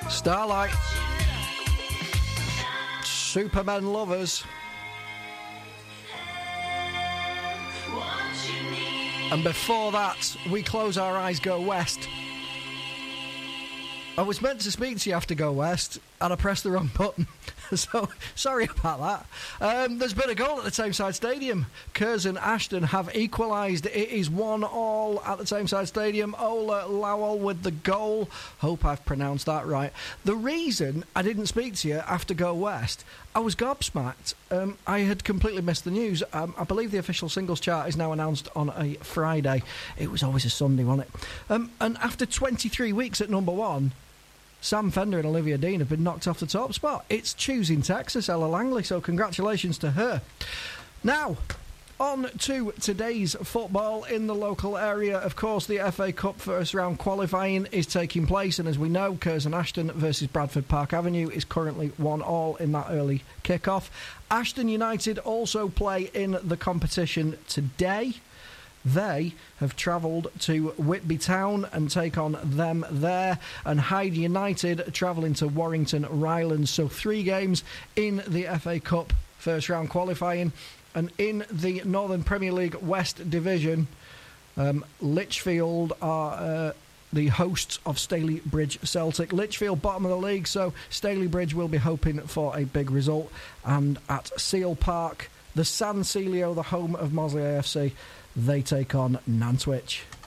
Starlight. Supermen Lovers. And before that, We Close Our Eyes, Go West. I was meant to speak to you after Go West, and I pressed the wrong button. So, sorry about that. There's been a goal at the Tameside Stadium. Curzon Ashton have equalised. It is 1-1 at the Tameside Stadium. Ola Lowell with the goal. Hope I've pronounced that right. The reason I didn't speak to you after Go West, I was gobsmacked. I had completely missed the news. I believe the official singles chart is now announced on a Friday. It was always a Sunday, wasn't it? And after 23 weeks at number one, Sam Fender and Olivia Dean have been knocked off the top spot. It's choosing Texas, Ella Langley, so congratulations to her. Now, on to today's football in the local area. Of course, the FA Cup first round qualifying is taking place, and as we know, Curzon Ashton versus Bradford Park Avenue is currently 1-1 in that early kick-off. Ashton United also play in the competition today. They have travelled to Whitby Town and take on them there. And Hyde United travelling to Warrington Rylands. So 3 games in the FA Cup first round qualifying. And in the Northern Premier League West Division, Lichfield are the hosts of Staley Bridge Celtic. Lichfield bottom of the league, so Staley Bridge will be hoping for a big result. And at Seal Park, the San Celio, the home of Mosley AFC, they take on Nantwich.